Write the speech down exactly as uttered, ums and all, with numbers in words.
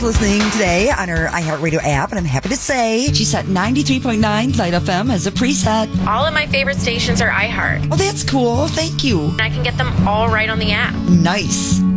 listening today on her iHeartRadio app, and I'm happy to say she set ninety-three point nine Light F M as a preset. All of my favorite stations are iHeart. Oh, that's cool. Thank you. And I can get them all right on the app. Nice.